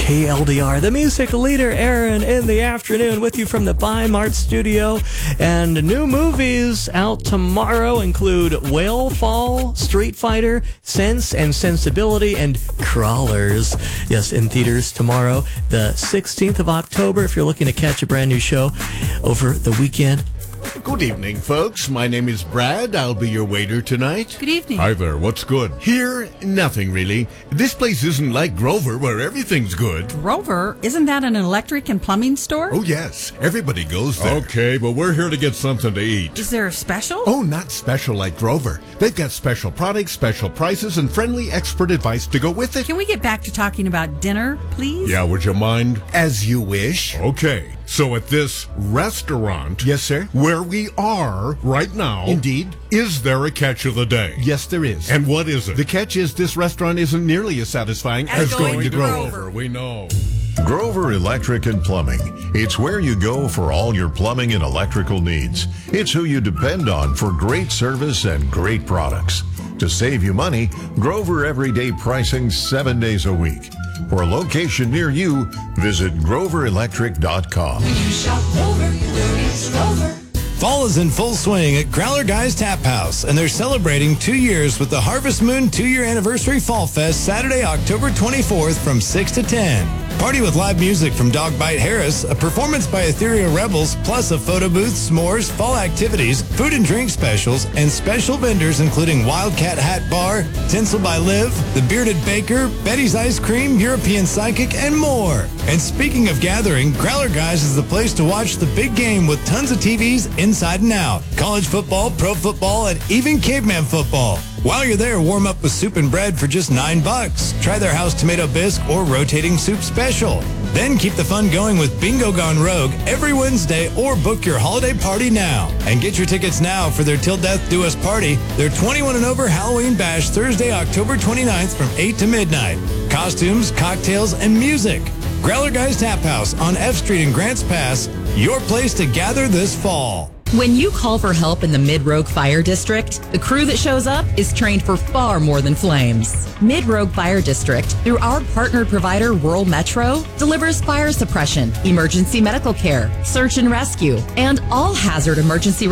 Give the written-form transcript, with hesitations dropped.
KLDR, the music leader, Aaron, in the afternoon with you from the Bi-Mart studio. And new movies out tomorrow include Whale Fall, Street Fighter, Sense and Sensibility, and Crawlers. Yes, in theaters tomorrow, the 16th of October, if you're looking to catch a brand new show over the weekend. Good evening, folks. My name is Brad. I'll be your waiter tonight. Good evening. Hi there. What's good? Here, nothing really. This place isn't like Grover, where everything's good. Grover? Isn't that an electric and plumbing store? Oh, yes. Everybody goes there. Okay, but we're here to get something to eat. Is there a special? Oh, not special like Grover. They've got special products, special prices, and friendly expert advice to go with it. Can we get back to talking about dinner, please? Yeah, would you mind? As you wish. Okay, so at this restaurant... Yes, sir? Where we are right now... Indeed. Is there a catch of the day? Yes, there is. And what is it? The catch is this restaurant isn't nearly as satisfying as going to Grover. We know. Grover Electric and Plumbing. It's where you go for all your plumbing and electrical needs. It's who you depend on for great service and great products. To save you money, Grover Everyday Pricing 7 days a week. For a location near you, visit GroverElectric.com. When you shop Grover, it's Grover. Fall is in full swing at Growler Guys Tap House, and they're celebrating 2 years with the Harvest Moon 2-year anniversary Fall Fest Saturday, October 24th from 6 to 10. Party with live music from Dog Bite Harris, a performance by Ethereal Rebels, plus a photo booth, s'mores, fall activities, food and drink specials, and special vendors including Wildcat Hat Bar, Tinsel by Liv, The Bearded Baker, Betty's Ice Cream, European Psychic, and more. And speaking of gathering, Growler Guys is the place to watch the big game with tons of TVs inside and out. College football, pro football, and even caveman football. While you're there, warm up with soup and bread for just $9. Try their house tomato bisque or rotating soup special. Then keep the fun going with Bingo Gone Rogue every Wednesday, or book your holiday party now. And get your tickets now for their Till Death Do Us party, their 21 and over Halloween bash Thursday, October 29th from 8 to midnight. Costumes, cocktails, and music. Growler Guys Tap House on F Street in Grants Pass, your place to gather this fall. When you call for help in the Mid-Rogue Fire District, the crew that shows up is trained for far more than flames. Mid-Rogue Fire District, through our partnered provider Rural Metro, delivers fire suppression, emergency medical care, search and rescue, and all hazard emergency